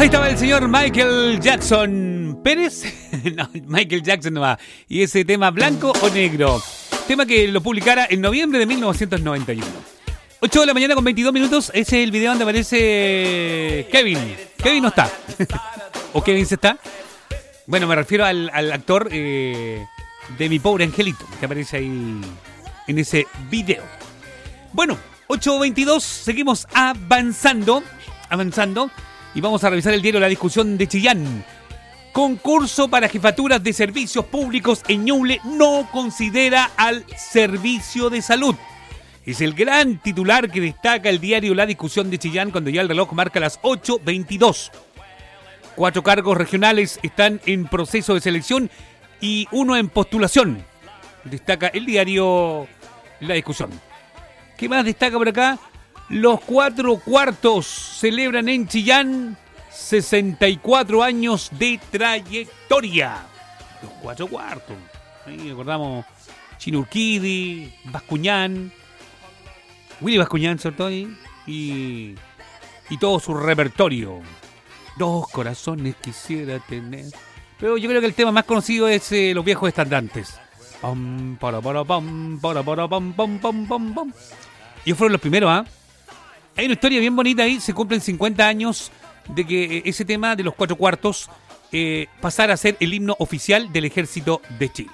Ahí estaba el señor Michael Jackson Pérez. No, Michael Jackson no va. Y ese tema Blanco o Negro. Tema que lo publicara en noviembre de 1991. 8 de la mañana con 22 minutos. Ese es el video donde aparece Kevin. Kevin no está. ¿O Kevin se está? Bueno, me refiero al actor de Mi Pobre Angelito, que aparece ahí en ese video. Bueno, 8:22. Seguimos avanzando. Y vamos a revisar el diario La Discusión de Chillán. Concurso para jefaturas de servicios públicos en Ñuble no considera al servicio de salud. Es el gran titular que destaca el diario La Discusión de Chillán cuando ya el reloj marca las 8:22. 4 cargos regionales están en proceso de selección y 1 en postulación. Destaca el diario La Discusión. ¿Qué más destaca por acá? Los 4 cuartos celebran en Chillán 64 años de trayectoria. Los 4 cuartos. Ahí recordamos Chino Urquidi, Bascuñán, Willy Bascuñán, ¿cierto? Y todo su repertorio. 2 corazones quisiera tener. Pero yo creo que el tema más conocido es Los Viejos Estandantes. Pam, para, pam, pam, pam, pam, pam. Ellos fueron los primeros, ¿ah? Hay una historia bien bonita ahí. Se cumplen 50 años de que ese tema de los 4 cuartos pasara a ser el himno oficial del Ejército de Chile.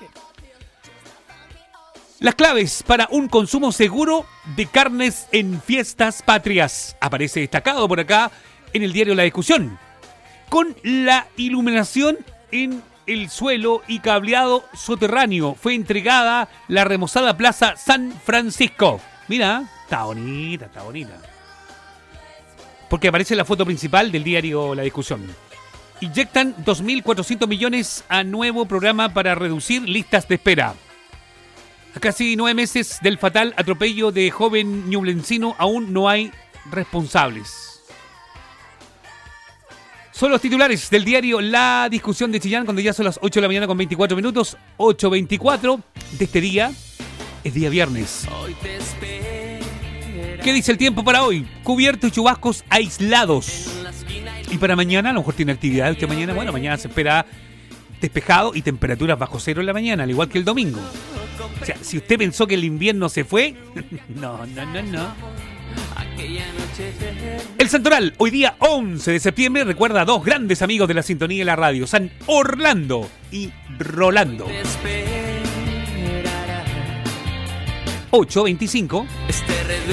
Las claves para un consumo seguro de carnes en fiestas patrias. Aparece destacado por acá en el diario La Discusión. Con la iluminación en el suelo y cableado soterráneo fue entregada la remozada Plaza San Francisco. Mira, está bonita. Porque aparece la foto principal del diario La Discusión. Inyectan 2.400 millones a nuevo programa para reducir listas de espera. A casi 9 meses del fatal atropello de joven ñublencino aún no hay responsables. Son los titulares del diario La Discusión de Chillán cuando ya son las 8 de la mañana con 24 minutos. 8:24 de este día. Es día viernes. ¿Qué dice el tiempo para hoy? Cubierto y chubascos aislados. Y para mañana, a lo mejor tiene actividad usted mañana. Bueno, mañana se espera despejado y temperaturas bajo cero en la mañana, al igual que el domingo. O sea, si usted pensó que el invierno se fue, no. El Santoral, hoy día 11 de septiembre, recuerda a 2 grandes amigos de la sintonía de la radio, San Orlando y Rolando. 8:25.